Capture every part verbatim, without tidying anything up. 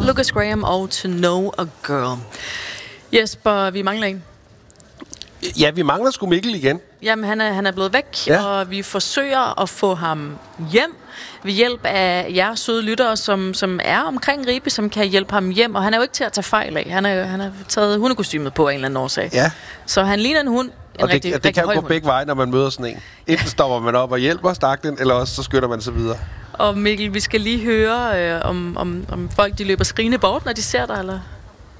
Lucas Graham og To Know a Girl. Jesper, vi mangler en. Ja, vi mangler sgu Mikkel igen. Jamen, han er, han er blevet væk, ja. og vi forsøger at få ham hjem ved hjælp af jer søde lyttere, som, som er omkring Ribe, som kan hjælpe ham hjem. Og han er jo ikke til at tage fejl af. Han har han er taget hundekostymet på af en eller anden årsag. Ja. Så han ligner en hund. En og det, rigtig, det rigtig kan jo gå hund. begge veje, når man møder sådan en. Enten stopper man op og hjælper staklen, eller også så skytter man sig videre. Og Mikkel, vi skal lige høre, øh, om, om, om folk de løber skrigende bort, når de ser dig, eller?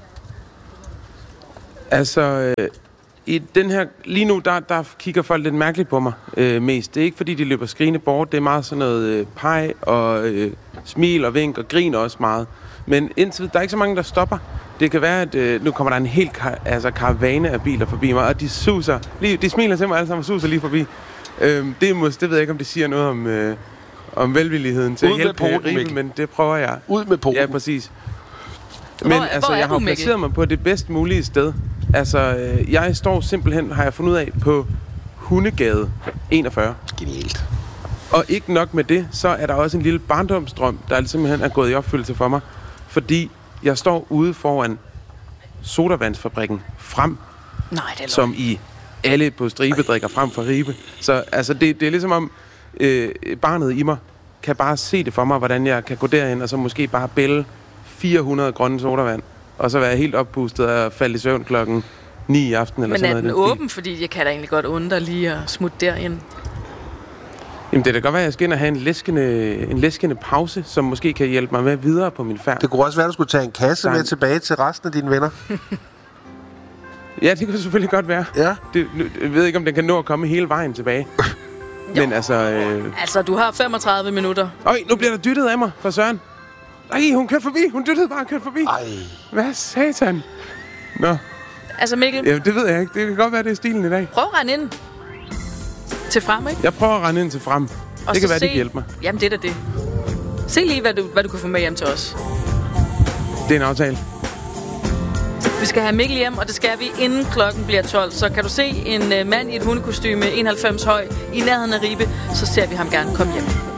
Altså, øh, i den her, lige nu, der, der kigger folk lidt mærkeligt på mig øh, mest. Det er ikke, fordi de løber skrigende bort. Det er meget sådan noget øh, peg og øh, smil og vink og grin også meget. Men indtil der er ikke så mange, der stopper. Det kan være, at øh, nu kommer der en hel kar- altså, karavane af biler forbi mig, og de suser. Lige, de smiler til mig alle sammen og suser lige forbi. Øhm, det, mås, det ved jeg ikke, om det siger noget om, øh, om velvilligheden til Ud at hjælpe poten, Ribe, men det prøver jeg. Ud med poten. Ja, præcis. Men Hvor, altså, hvor jeg har du, placeret mig på det bedst mulige sted. Altså, øh, jeg står simpelthen, har jeg fundet ud af, på Hundegade enogfyrre. Genialt. Og ikke nok med det, så er der også en lille barndomsdrøm, der simpelthen er gået i opfyldelse for mig. Fordi jeg står ude foran sodavandsfabrikken Frem. Nej, det er som i alle på Stribe drikker frem for Ribe. Så altså, det, det er ligesom om øh, barnet i mig kan bare se det for mig, hvordan jeg kan gå derhen og så måske bare bælge fire hundrede grønne sodavand, og så være helt oppustet og falde i søvn klokken ni i aften eller Men sådan er noget. den åben, fordi jeg kan da egentlig godt undre lige at smutte derind? Jamen, det kan godt være, at jeg skal ind og have en læskende, en læskende pause, som måske kan hjælpe mig med videre på min færd. Det kunne også være, at du skulle tage en kasse med tilbage til resten af dine venner. Ja, det kan selvfølgelig godt være. Ja. Det, jeg ved ikke, om den kan nå at komme hele vejen tilbage. Men altså... Øh... Altså, du har femogtredive minutter. Øj, nu bliver der dyttet af mig fra Søren. Ej, hun kørte forbi. Hun dyttede bare kørte forbi. Ej. Hvad satan? Nå. Altså, Mikkel... Ja, det ved jeg ikke. Det kan godt være, det er stilen i dag. Prøv at rende ind til Frem, ikke? Jeg prøver at rende ind til Frem. Og det kan være, se... det kan hjælpe mig. Jamen, det er da det. Se lige, hvad du, hvad du kan få med hjem til os. Det er en aftale. Vi skal have Mikkel hjem, og det skal vi inden klokken bliver tolv. Så kan du se en uh, mand i et hundekostyme, enoghalvfems høj, i nærheden af Ribe, så ser vi ham gerne komme hjem.